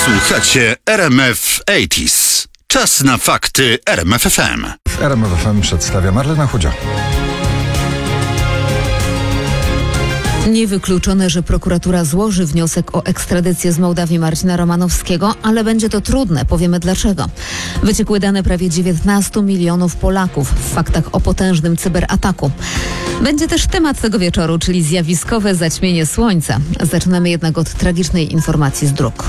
Słuchacie RMF 80s. Czas na fakty RMF FM. W RMF FM przedstawia Marlena Chudzia. Niewykluczone, że prokuratura złoży wniosek o ekstradycję z Mołdawii Marcina Romanowskiego, ale będzie to trudne. Powiemy dlaczego. Wyciekły dane prawie 19 milionów Polaków w faktach o potężnym cyberataku. Będzie też temat tego wieczoru, czyli zjawiskowe zaćmienie słońca. Zaczynamy jednak od tragicznej informacji z dróg.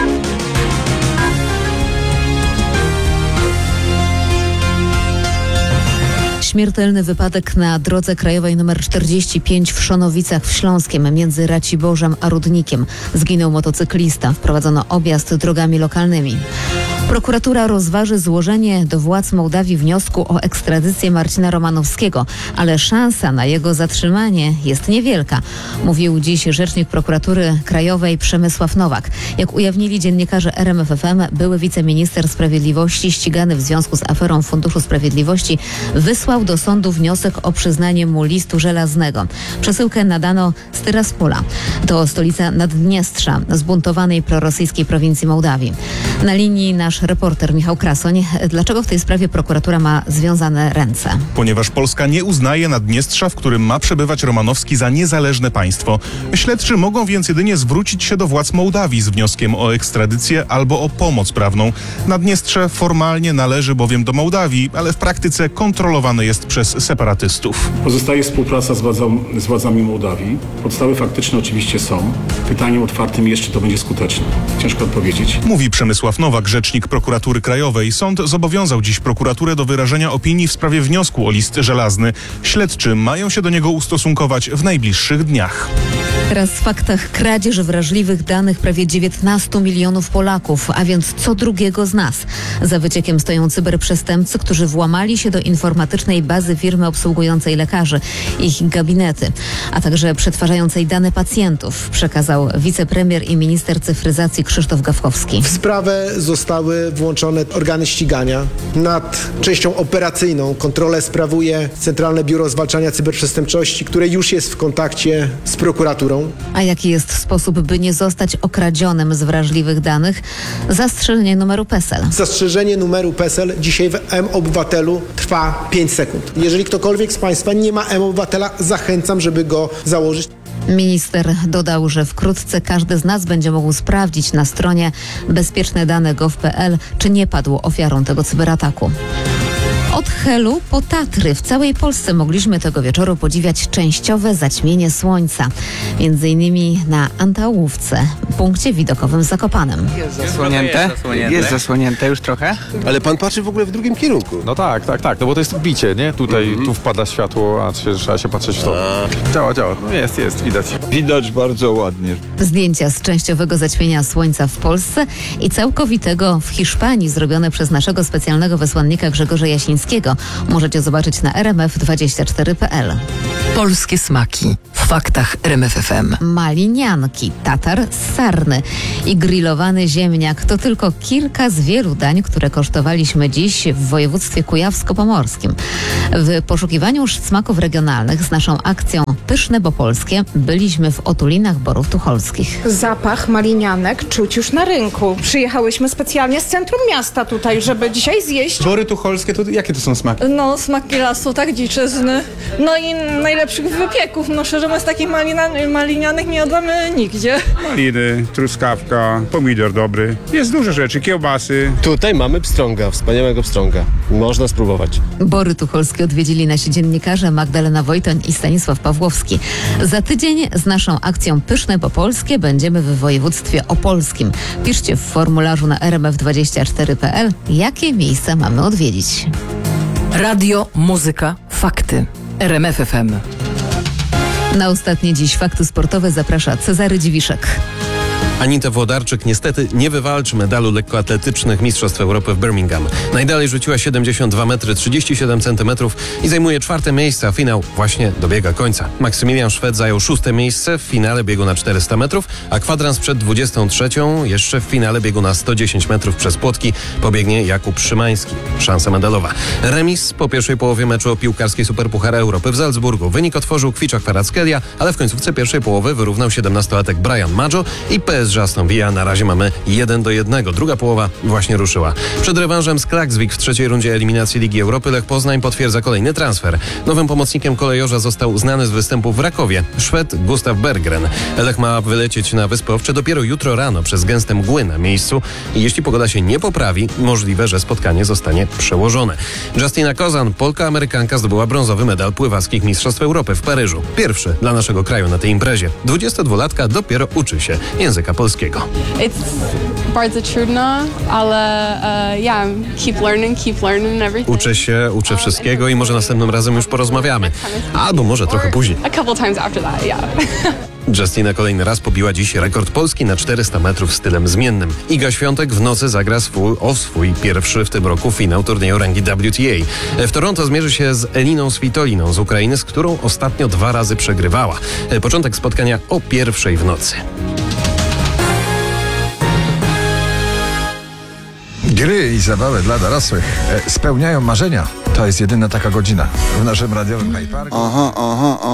Śmiertelny wypadek na drodze krajowej nr 45 w Szonowicach w Śląskiem między Raciborzem a Rudnikiem. Zginął motocyklista. Wprowadzono objazd drogami lokalnymi. Prokuratura rozważy złożenie do władz Mołdawii wniosku o ekstradycję Marcina Romanowskiego, ale szansa na jego zatrzymanie jest niewielka, mówił dziś rzecznik prokuratury krajowej Przemysław Nowak. Jak ujawnili dziennikarze RMF FM, były wiceminister sprawiedliwości ścigany w związku z aferą Funduszu Sprawiedliwości wysłał do sądu wniosek o przyznanie mu listu żelaznego. Przesyłkę nadano z Tyraspola. To stolica Naddniestrza, zbuntowanej prorosyjskiej prowincji Mołdawii. Na linii nasz reporter Michał Krasoń. Dlaczego w tej sprawie prokuratura ma związane ręce? Ponieważ Polska nie uznaje Naddniestrza, w którym ma przebywać Romanowski, za niezależne państwo. Śledczy mogą więc jedynie zwrócić się do władz Mołdawii z wnioskiem o ekstradycję albo o pomoc prawną. Naddniestrze formalnie należy bowiem do Mołdawii, ale w praktyce kontrolowane jest przez separatystów. Pozostaje współpraca z władzami Mołdawii. Podstawy faktyczne oczywiście są. Pytaniem otwartym jest, czy to będzie skuteczne. Ciężko odpowiedzieć. Mówi Przemysław Nowak, rzecznik prokuratury krajowej. Sąd zobowiązał dziś prokuraturę do wyrażenia opinii w sprawie wniosku o list żelazny. Śledczy mają się do niego ustosunkować w najbliższych dniach. Teraz w faktach kradzież wrażliwych danych prawie 19 milionów Polaków, a więc co drugiego z nas. Za wyciekiem stoją cyberprzestępcy, którzy włamali się do informatycznej bazy firmy obsługującej lekarzy, ich gabinety, a także przetwarzającej dane pacjentów, przekazał wicepremier i minister cyfryzacji Krzysztof Gawkowski. W sprawę zostały włączone organy ścigania. Nad częścią operacyjną kontrolę sprawuje Centralne Biuro Zwalczania Cyberprzestępczości, które już jest w kontakcie z prokuraturą. A jaki jest sposób, by nie zostać okradzionym z wrażliwych danych? Zastrzeżenie numeru PESEL. Zastrzeżenie numeru PESEL dzisiaj w mObywatelu trwa 5 sekund. Jeżeli ktokolwiek z Państwa nie ma mObywatela, zachęcam, żeby go założyć. Minister dodał, że wkrótce każdy z nas będzie mógł sprawdzić na stronie bezpieczne.dane.gov.pl, czy nie padł ofiarą tego cyberataku. Od Helu po Tatry w całej Polsce mogliśmy tego wieczoru podziwiać częściowe zaćmienie słońca. Między innymi na Antałówce, punkcie widokowym w Zakopanem. Jest zasłonięte już trochę. Ale pan patrzy w ogóle w drugim kierunku. No tak, no bo to jest bicie, nie? Tutaj, tu wpada światło, a trzeba się patrzeć w to. Działa, no jest, widać. Widać bardzo ładnie. Zdjęcia z częściowego zaćmienia słońca w Polsce i całkowitego w Hiszpanii zrobione przez naszego specjalnego wysłannika Grzegorza Jasińskiego możecie zobaczyć na rmf24.pl. Polskie smaki w faktach RMF FM. Malinianki, tatar z sarny i grillowany ziemniak to tylko kilka z wielu dań, które kosztowaliśmy dziś w województwie kujawsko-pomorskim. W poszukiwaniu smaków regionalnych z naszą akcją Pyszne bo Polskie byliśmy w otulinach Borów Tucholskich. Zapach malinianek czuć już na rynku. Przyjechałyśmy specjalnie z centrum miasta tutaj, żeby dzisiaj zjeść. Bory tucholskie, to jakie to są smaki? No, smaki lasu, tak, dziczyzny. No i najlepszych wypieków. No szczerze mówiąc, takich malinianek nie jadamy nigdzie. Maliny, truskawka, pomidor dobry. Jest dużo rzeczy, kiełbasy. Tutaj mamy pstrąga, wspaniałego pstrąga. Można spróbować. Bory Tucholskie odwiedzili nasi dziennikarze Magdalena Wojtoń i Stanisław Pawłowski. Za tydzień z naszą akcją Pyszne bo Polskie będziemy w województwie opolskim. Piszcie w formularzu na rmf24.pl, jakie miejsca mamy odwiedzić. Radio, muzyka, fakty. RMF FM. Na ostatnie dziś fakty sportowe zaprasza Cezary Dziwiszek. Anita Włodarczyk niestety nie wywalczy medalu lekkoatletycznych Mistrzostw Europy w Birmingham. Najdalej rzuciła 72 metry 37 centymetrów i zajmuje 4. miejsce, a finał właśnie dobiega końca. Maksymilian Szwed zajął 6. miejsce w finale biegu na 400 metrów, a kwadrans przed 23. jeszcze w finale biegu na 110 metrów przez płotki pobiegnie Jakub Szymański. Szansa medalowa. Remis po pierwszej połowie meczu o piłkarskiej Superpuchar Europy w Salzburgu. Wynik otworzył Kwiczak Kwarackelia, ale w końcówce pierwszej połowy wyrównał 17-latek Brian Maggio i PSG Aston Villa na razie mamy 1-1. Druga połowa właśnie ruszyła. Przed rewanżem z Klaksvik w trzeciej rundzie eliminacji Ligi Europy Lech Poznań potwierdza kolejny transfer. Nowym pomocnikiem kolejorza został znany z występów w Rakowie, Szwed Gustav Berggren. Lech ma wylecieć na Wyspy Owcze dopiero jutro rano przez gęste mgły na miejscu i jeśli pogoda się nie poprawi, możliwe, że spotkanie zostanie przełożone. Justyna Kozan, Polka-Amerykanka, zdobyła brązowy medal pływackich Mistrzostw Europy w Paryżu. Pierwszy dla naszego kraju na tej imprezie. 22-latka dopiero uczy się języka polskiego. Bardzo trudno, ale keep learning everything. Uczę wszystkiego i może następnym razem już porozmawiamy. Albo może trochę później. A couple times after that, Justina kolejny raz pobiła dziś rekord Polski na 400 metrów stylem zmiennym. Iga Świątek w nocy zagra swój pierwszy w tym roku finał turnieju rangi WTA. W Toronto zmierzy się z Eliną Svitoliną z Ukrainy, z którą ostatnio 2 razy przegrywała. Początek spotkania o 1:00 w nocy. Gry i zabawy dla dorosłych spełniają marzenia. To jest jedyna taka godzina w naszym radiowym Hyde Parku.